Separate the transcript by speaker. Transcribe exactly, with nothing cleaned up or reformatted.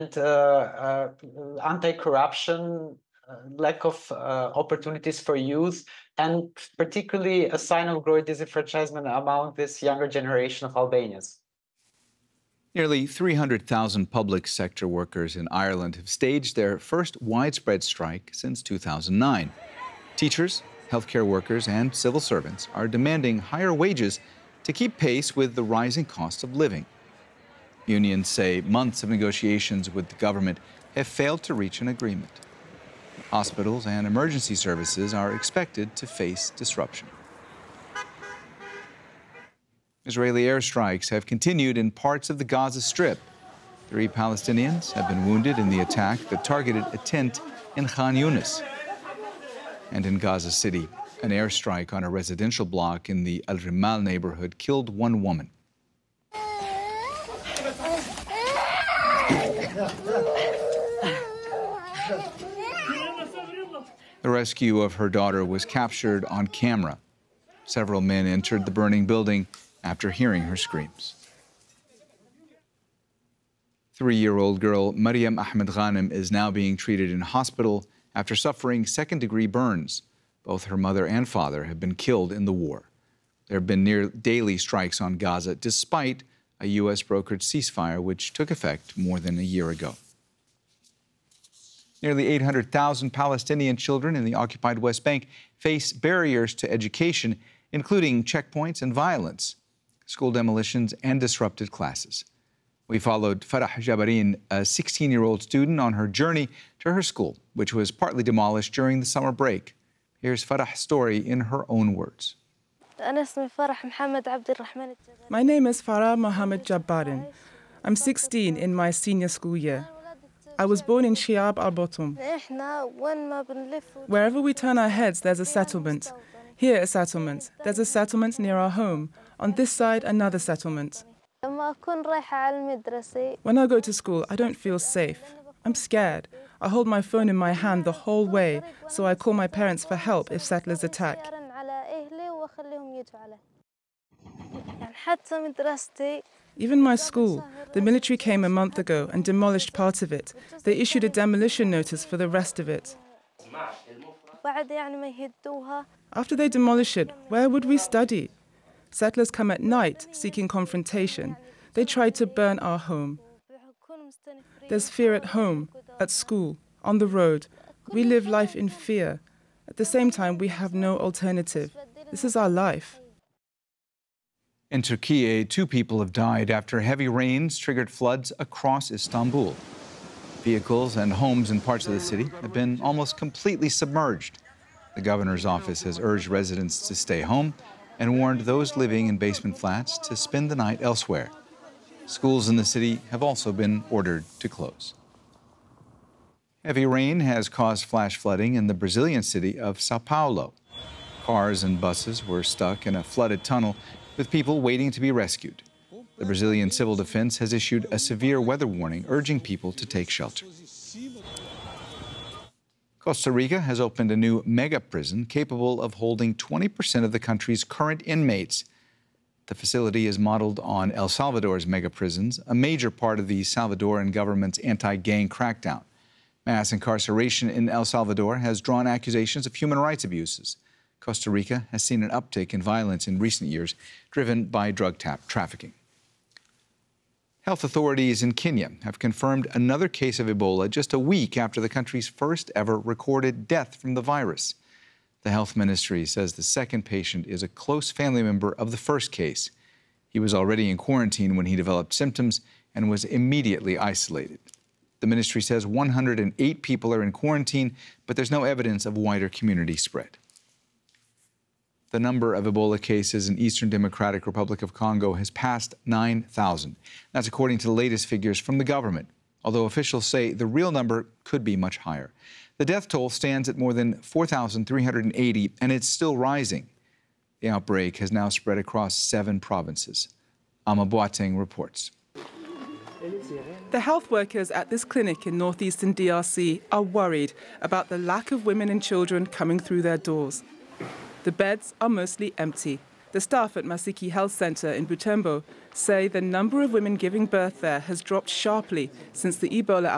Speaker 1: uh, uh, anti-corruption, uh, lack of uh, opportunities for youth, and particularly a sign of growing disenfranchisement among this younger generation of Albanians.
Speaker 2: Nearly three hundred thousand public sector workers in Ireland have staged their first widespread strike since two thousand nine. Teachers, healthcare workers, and civil servants are demanding higher wages to keep pace with the rising cost of living. Unions say months of negotiations with the government have failed to reach an agreement. Hospitals and emergency services are expected to face disruption. Israeli airstrikes have continued in parts of the Gaza Strip. Three Palestinians have been wounded in the attack that targeted a tent in Khan Yunis. And in Gaza City, an airstrike on a residential block in the Al Rimal neighborhood killed one woman. The rescue of her daughter was captured on camera. Several men entered the burning building after hearing her screams. Three-year-old girl Mariam Ahmed Ghanem is now being treated in hospital after suffering second-degree burns. Both her mother and father have been killed in the war. There have been near daily strikes on Gaza, despite a U S brokered ceasefire which took effect more than a year ago. Nearly eight hundred thousand Palestinian children in the occupied West Bank face barriers to education, including checkpoints and violence, school demolitions, and disrupted classes. We followed Farah Jabarin, a sixteen-year-old student, on her journey to her school, which was partly demolished during the summer break. Here's Farah's story in her own words.
Speaker 3: My name is Farah Mohammed Jabbarin. I'm sixteen in my senior school year. I was born in Shiab al-Botum. Wherever we turn our heads, there's a settlement. Here, a settlement. There's a settlement near our home. On this side, another settlement. When I go to school, I don't feel safe. I'm scared. I hold my phone in my hand the whole way, so I call my parents for help if settlers attack. Even my school, the military came a month ago and demolished part of it. They issued a demolition notice for the rest of it. After they demolish it, where would we study? Settlers come at night seeking confrontation. They tried to burn our home. There's fear at home, at school, on the road. We live life in fear. At the same time, we have no alternative. This is our life.
Speaker 2: In Turkey, two people have died after heavy rains triggered floods across Istanbul. Vehicles and homes in parts of the city have been almost completely submerged. The governor's office has urged residents to stay home and warned those living in basement flats to spend the night elsewhere. Schools in the city have also been ordered to close. Heavy rain has caused flash flooding in the Brazilian city of Sao Paulo. Cars and buses were stuck in a flooded tunnel with people waiting to be rescued. The Brazilian Civil Defense has issued a severe weather warning, urging people to take shelter. Costa Rica has opened a new mega prison capable of holding twenty percent of the country's current inmates. The facility is modeled on El Salvador's mega prisons, a major part of the Salvadoran government's anti-gang crackdown. Mass incarceration in El Salvador has drawn accusations of human rights abuses. Costa Rica has seen an uptick in violence in recent years, driven by drug trafficking. Health authorities in Kenya have confirmed another case of Ebola just a week after the country's first ever recorded death from the virus. The health ministry says the second patient is a close family member of the first case. He was already in quarantine when he developed symptoms and was immediately isolated. The ministry says one hundred eight people are in quarantine, but there's no evidence of wider community spread. The number of Ebola cases in Eastern Democratic Republic of Congo has passed nine thousand. That's according to the latest figures from the government, although officials say the real number could be much higher. The death toll stands at more than four thousand three hundred eighty, and it's still rising. The outbreak has now spread across seven provinces. Ama Boateng reports.
Speaker 3: The health workers at this clinic in northeastern D R C are worried about the lack of women and children coming through their doors. The beds are mostly empty. The staff at Masiki Health Center in Butembo say the number of women giving birth there has dropped sharply since the Ebola